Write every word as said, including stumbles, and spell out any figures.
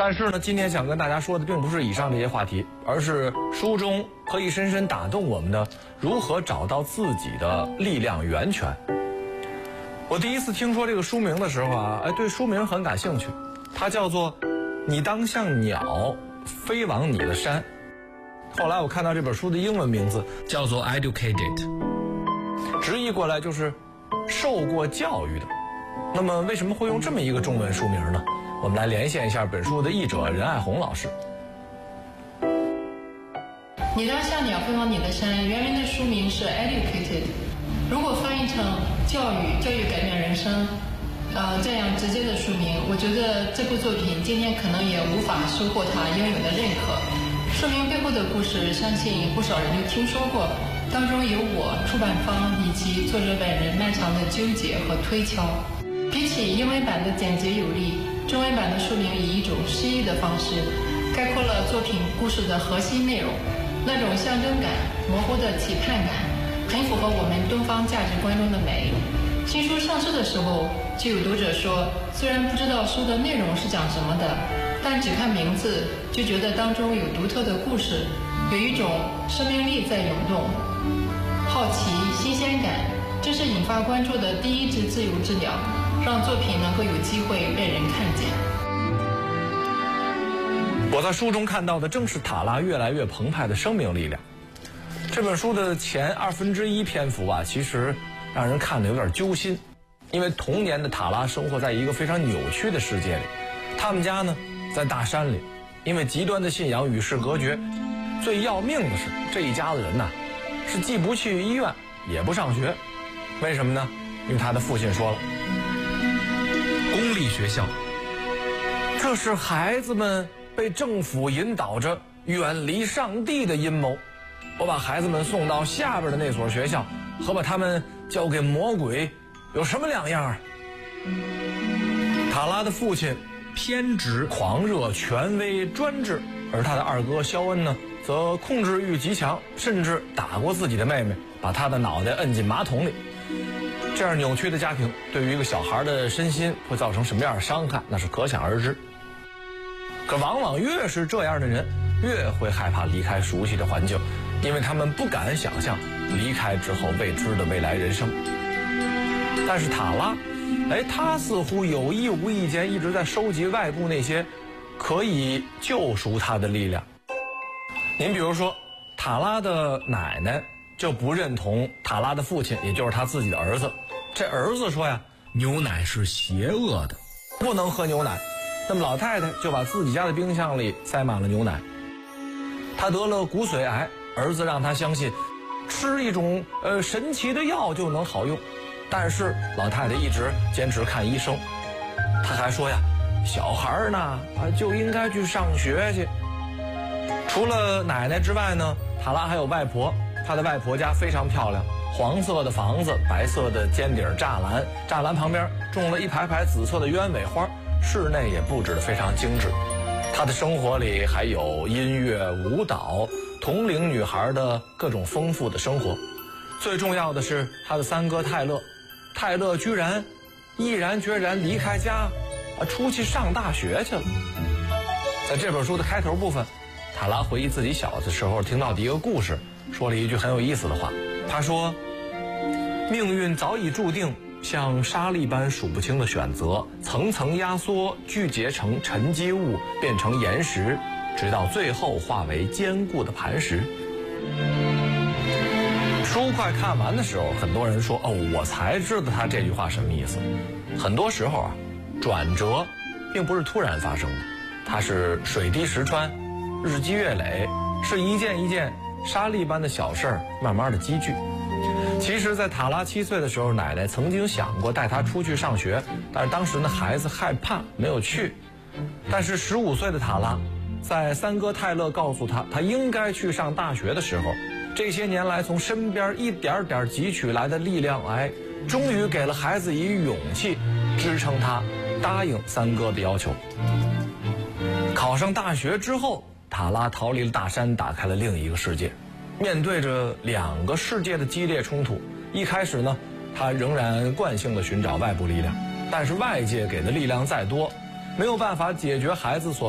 但是呢，今天想跟大家说的并不是以上这些话题，而是书中可以深深打动我们的如何找到自己的力量源泉。我第一次听说这个书名的时候啊，哎，对书名很感兴趣，它叫做《你当像鸟飞往你的山》。后来我看到这本书的英文名字叫做 Educated， 直译过来就是受过教育的。那么为什么会用这么一个中文书名呢？我们来连线一下本书的译者任爱红老师。 你当像鸟飞往你的山，原名的书名是 Educated， 如果翻译成教育，教育改变人生，呃，这样直接的书名，我觉得这部作品今天可能也无法收获它应有的认可。书名背后的故事，相信不少人都听说过，当中有我、出版方以及作者本人漫长的纠结和推敲。比起英文版的简洁有力，中文版的书名以一种诗意的方式概括了作品故事的核心内容，那种象征感、模糊的期盼感，很符合我们东方价值观中的美。新书上市的时候，就有读者说，虽然不知道书的内容是讲什么的，但只看名字就觉得当中有独特的故事，有一种生命力在涌动。好奇、新鲜感，这是引发关注的第一只自由之鸟，让作品能够有机会被人看见。 我在书中看到的正是塔拉越来越澎湃的生命力量。这本书的前二分之一篇幅啊，其实让人看得有点揪心，因为童年的塔拉生活在一个非常扭曲的世界里。他们家呢在大山里，因为极端的信仰与世隔绝。最要命的是，这一家子人呐、啊，是既不去医院，也不上学。为什么呢？因为他的父亲说了，公立学校，这是孩子们被政府引导着远离上帝的阴谋。我把孩子们送到下边的那所学校，和把他们交给魔鬼有什么两样啊？塔拉的父亲偏执、狂热、权威、专制，而他的二哥肖恩呢，则控制欲极强，甚至打过自己的妹妹，把他的脑袋摁进马桶里。这样扭曲的家庭对于一个小孩的身心会造成什么样的伤害，那是可想而知。可往往越是这样的人，越会害怕离开熟悉的环境，因为他们不敢想象离开之后未知的未来人生。但是塔拉，哎，他似乎有意无意间一直在收集外部那些可以救赎他的力量。您比如说，塔拉的奶奶就不认同塔拉的父亲，也就是他自己的儿子。这儿子说呀，牛奶是邪恶的，不能喝牛奶。那么老太太就把自己家的冰箱里塞满了牛奶。他得了骨髓癌，儿子让他相信吃一种呃神奇的药就能好用，但是老太太一直坚持看医生。他还说呀，小孩呢啊就应该去上学去。除了奶奶之外呢，塔拉还有外婆。他的外婆家非常漂亮，黄色的房子，白色的尖顶栅栏，栅栏旁边种了一排排紫色的鸢尾花，室内也布置得非常精致。他的生活里还有音乐、舞蹈，同龄女孩的各种丰富的生活。最重要的是他的三哥泰勒，泰勒居然毅然决然离开家啊，出去上大学去了。在这本书的开头部分，塔拉回忆自己小的时候听到的一个故事，说了一句很有意思的话。他说，命运早已注定，像沙粒般数不清的选择，层层压缩，聚结成沉积物，变成岩石，直到最后化为坚固的磐石。书快看完的时候，很多人说，哦，我才知道他这句话什么意思。很多时候啊，转折并不是突然发生的，它是水滴石穿，日积月累，是一件一件沙粒般的小事儿慢慢的积聚。其实在塔拉七岁的时候，奶奶曾经想过带他出去上学，但是当时呢孩子害怕没有去。但是十五岁的塔拉在三哥泰勒告诉他他应该去上大学的时候，这些年来从身边一点点汲取来的力量，哎，终于给了孩子以勇气，支撑他答应三哥的要求。考上大学之后，塔拉逃离了大山，打开了另一个世界。面对着两个世界的激烈冲突，一开始呢，他仍然惯性的寻找外部力量，但是外界给的力量再多，没有办法解决孩子所